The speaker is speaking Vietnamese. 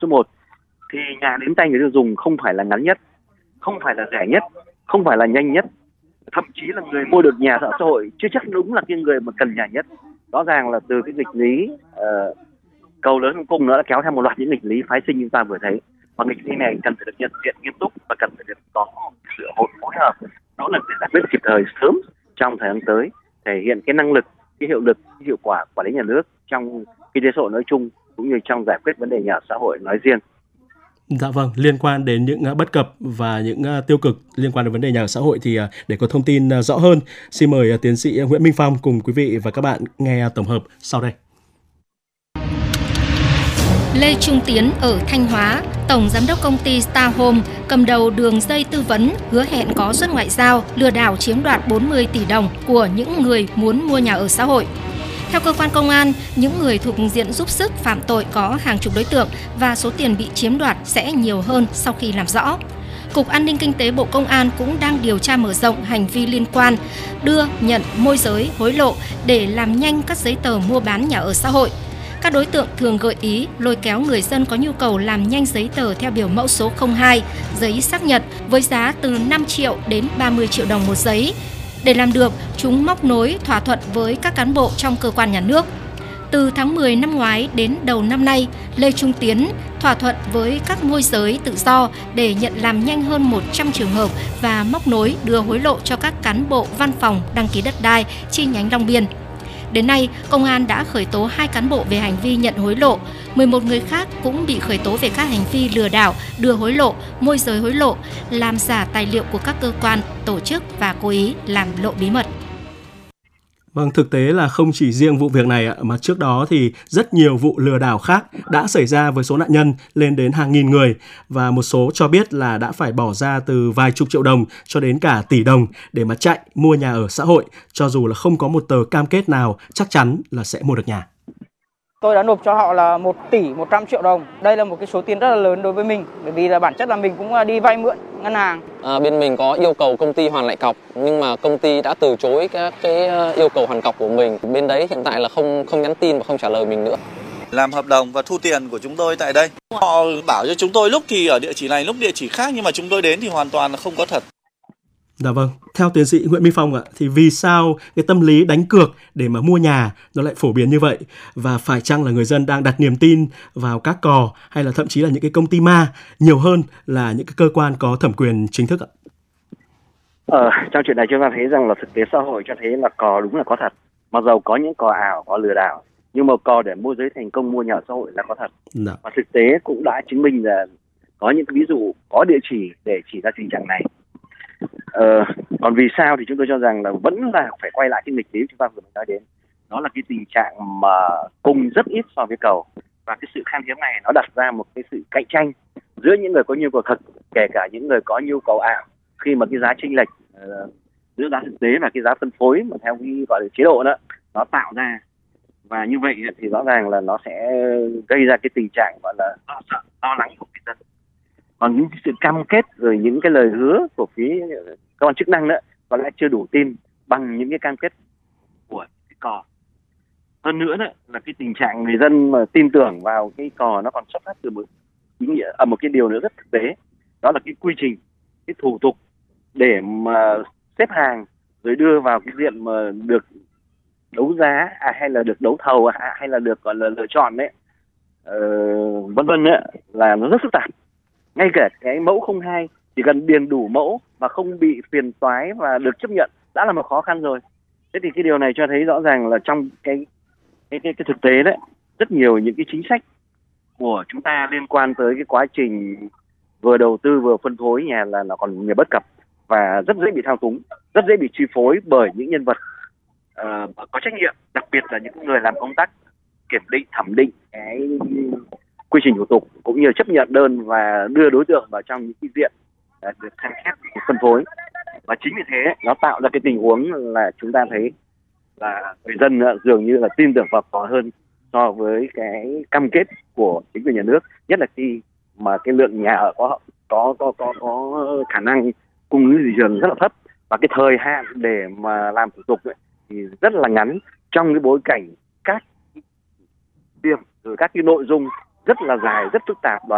Số 1 thì nhà đến tay người tiêu dùng không phải là ngắn nhất, không phải là rẻ nhất, không phải là nhanh nhất, thậm chí là người mua được nhà ở xã hội chưa chắc đúng là cái người mà cần nhà nhất. Rõ ràng là từ cái nghịch lý cầu lớn trong cung nó đã kéo theo một loạt những nghịch lý phái sinh chúng ta vừa thấy, và nghịch lý này cần phải được nhận diện nghiêm túc và cần phải được có sự phối hợp nỗ lực để giải quyết kịp thời sớm trong thời gian tới, thể hiện cái năng lực, cái hiệu lực, cái hiệu quả quản lý nhà nước trong kinh tế xã hội nói chung cũng như trong giải quyết vấn đề nhà ở xã hội nói riêng. Dạ vâng, liên quan đến những bất cập và những tiêu cực liên quan đến vấn đề nhà ở xã hội thì để có thông tin rõ hơn, xin mời tiến sĩ Nguyễn Minh Phong cùng quý vị và các bạn nghe tổng hợp sau đây. Lê Trung Tiến ở Thanh Hóa, tổng giám đốc công ty Star Home, cầm đầu đường dây tư vấn hứa hẹn có suất ngoại giao, lừa đảo chiếm đoạt 40 tỷ đồng của những người muốn mua nhà ở xã hội. Theo cơ quan công an, những người thuộc diện giúp sức phạm tội có hàng chục đối tượng và số tiền bị chiếm đoạt sẽ nhiều hơn sau khi làm rõ. Cục An ninh Kinh tế Bộ Công an cũng đang điều tra mở rộng hành vi liên quan đưa, nhận, môi giới, hối lộ để làm nhanh các giấy tờ mua bán nhà ở xã hội. Các đối tượng thường gợi ý lôi kéo người dân có nhu cầu làm nhanh giấy tờ theo biểu mẫu số 02, giấy xác nhận với giá từ 5 triệu đến 30 triệu đồng một giấy. Để làm được, chúng móc nối thỏa thuận với các cán bộ trong cơ quan nhà nước. Từ tháng 10 năm ngoái đến đầu năm nay, Lê Trung Tiến thỏa thuận với các môi giới tự do để nhận làm nhanh hơn 100 trường hợp và móc nối đưa hối lộ cho các cán bộ văn phòng đăng ký đất đai chi nhánh Long Biên. Đến nay, công an đã khởi tố 2 cán bộ về hành vi nhận hối lộ, 11 người khác cũng bị khởi tố về các hành vi lừa đảo, đưa hối lộ, môi giới hối lộ, làm giả tài liệu của các cơ quan, tổ chức và cố ý làm lộ bí mật. Vâng, thực tế là không chỉ riêng vụ việc này mà trước đó thì rất nhiều vụ lừa đảo khác đã xảy ra với số nạn nhân lên đến hàng nghìn người và một số cho biết là đã phải bỏ ra từ vài chục triệu đồng cho đến cả tỷ đồng để mà chạy mua nhà ở xã hội, cho dù là không có một tờ cam kết nào chắc chắn là sẽ mua được nhà. Tôi đã nộp cho họ là 1 tỷ 100 triệu đồng. Đây là một cái số tiền rất là lớn đối với mình, bởi vì là bản chất là mình cũng đi vay mượn ngân hàng. Bên mình có yêu cầu công ty hoàn lại cọc, nhưng mà công ty đã từ chối các cái yêu cầu hoàn cọc của mình. Bên đấy hiện tại là không nhắn tin và không trả lời mình nữa. Làm hợp đồng và thu tiền của chúng tôi tại đây. Họ bảo cho chúng tôi lúc thì ở địa chỉ này, lúc địa chỉ khác, nhưng mà chúng tôi đến thì hoàn toàn là không có thật. Dạ vâng, theo tiến sĩ Nguyễn Minh Phong ạ, thì vì sao cái tâm lý đánh cược để mà mua nhà nó lại phổ biến như vậy? Và phải chăng là người dân đang đặt niềm tin vào các cò hay là thậm chí là những cái công ty ma nhiều hơn là những cái cơ quan có thẩm quyền chính thức ạ? Trong chuyện này chúng ta thấy rằng là thực tế xã hội cho thấy là cò đúng là có thật. Mặc dầu có những cò ảo, có lừa đảo, nhưng mà cò để môi giới thành công mua nhà ở xã hội là có thật. Dạ. Và thực tế cũng đã chứng minh là có những cái ví dụ có địa chỉ để chỉ ra tình trạng này. Còn vì sao thì chúng tôi cho rằng là vẫn là phải quay lại cái nghịch lý chúng ta vừa nói đến, đó là cái tình trạng mà cung rất ít so với cầu, và cái sự khan hiếm này nó đặt ra một cái sự cạnh tranh giữa những người có nhu cầu thật, kể cả những người có nhu cầu ảo, khi mà cái giá chênh lệch giữa giá thực tế và cái giá phân phối mà theo cái gọi là chế độ đó nó tạo ra, và như vậy thì rõ ràng là nó sẽ gây ra cái tình trạng gọi là lo sợ, lo lắng của người dân. Còn những sự cam kết rồi những cái lời hứa của phía cơ quan chức năng đó có lẽ chưa đủ tin bằng những cái cam kết của cái cò. Hơn nữa đó là cái tình trạng người dân mà tin tưởng vào cái cò nó còn xuất phát từ một cái điều nữa rất thực tế, đó là cái quy trình, cái thủ tục để mà xếp hàng rồi đưa vào cái diện mà được đấu giá hay là được đấu thầu hay là được gọi là lựa chọn đấy, vân vân nữa, là nó rất phức tạp. Ngay cả cái mẫu 02 chỉ cần điền đủ mẫu mà không bị phiền toái và được chấp nhận đã là một khó khăn rồi. Thế thì cái điều này cho thấy rõ ràng là trong cái thực tế đấy, rất nhiều những cái chính sách của chúng ta liên quan tới cái quá trình vừa đầu tư vừa phân phối nhà là nó còn nhiều bất cập và rất dễ bị thao túng, rất dễ bị chi phối bởi những nhân vật có trách nhiệm, đặc biệt là những người làm công tác kiểm định, thẩm định cái quy trình thủ tục cũng như chấp nhận đơn và đưa đối tượng vào trong những cái diện được xem xét phân phối. Và chính vì thế nó tạo ra cái tình huống là chúng ta thấy là người dân dường như là tin tưởng vào cò hơn so với cái cam kết của chính quyền nhà nước, nhất là khi mà cái lượng nhà ở có khả năng cung ứng thị trường rất là thấp và cái thời hạn để mà làm thủ tục ấy thì rất là ngắn, trong cái bối cảnh các điểm rồi các cái nội dung rất là dài, rất phức tạp.